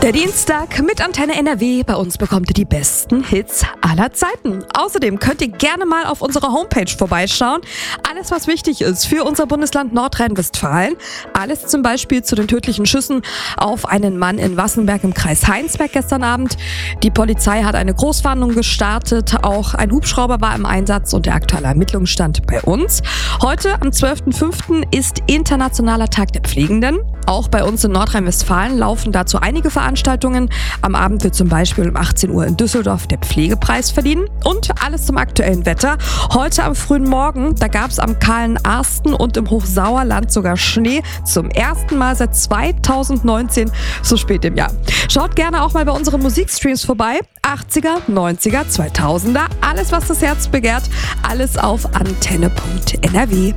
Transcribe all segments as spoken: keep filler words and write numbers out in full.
Der Dienstag mit Antenne N R W. Bei uns bekommt ihr die besten Hits aller Zeiten. Außerdem könnt ihr gerne mal auf unserer Homepage vorbeischauen. Alles, was wichtig ist für unser Bundesland Nordrhein-Westfalen. Alles zum Beispiel zu den tödlichen Schüssen auf einen Mann in Wassenberg im Kreis Heinsberg gestern Abend. Die Polizei hat eine Großfahndung gestartet. Auch ein Hubschrauber war im Einsatz und der aktuelle Ermittlungsstand bei uns. Heute, am zwölften fünften, ist Internationaler Tag der Pflegenden. Auch bei uns in Nordrhein-Westfalen laufen dazu einige Veranstaltungen. Am Abend wird zum Beispiel um achtzehn Uhr in Düsseldorf der Pflegepreis verliehen. Und alles zum aktuellen Wetter. Heute am frühen Morgen, da gab es am kahlen Arsten und im Hochsauerland sogar Schnee. Zum ersten Mal seit zweitausendneunzehn, so spät im Jahr. Schaut gerne auch mal bei unseren Musikstreams vorbei. achtziger, neunziger, zweitausender, alles was das Herz begehrt. Alles auf antenne punkt n r w.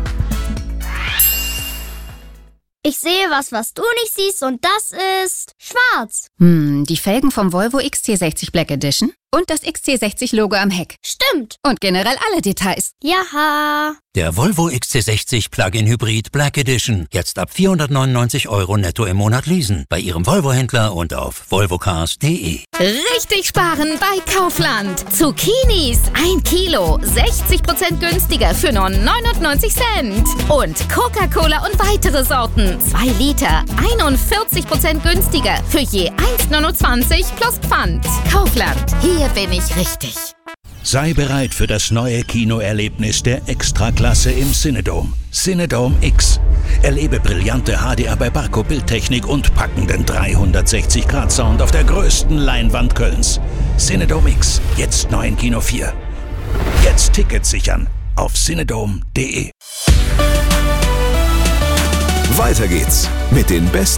Ich sehe was, was du nicht siehst, und das ist schwarz. Hm, die Felgen vom Volvo X C sechzig Black Edition und das X C sechzig Logo am Heck. Stimmt. Und generell alle Details. Jaha. Der Volvo X C sechzig Plug-in Hybrid Black Edition. Jetzt ab vierhundertneunundneunzig Euro netto im Monat leasen. Bei Ihrem Volvo-Händler und auf volvocars punkt de. Richtig sparen bei Kaufland. Zucchinis ein Kilo, sechzig Prozent günstiger für nur neunundneunzig Cent. Und Coca-Cola und weitere Sorten, zwei Liter, einundvierzig Prozent günstiger für je eins Komma neunundzwanzig plus Pfand. Kaufland, hier bin ich richtig. Sei bereit für das neue Kinoerlebnis der Extraklasse im Cinedome. Cinedome X. Erlebe brillante H D R bei Barco Bildtechnik und packenden dreihundertsechzig Grad Sound auf der größten Leinwand Kölns. Cinedome X, jetzt neu in Kino vier. Jetzt Tickets sichern auf cinedome punkt de. Weiter geht's mit den besten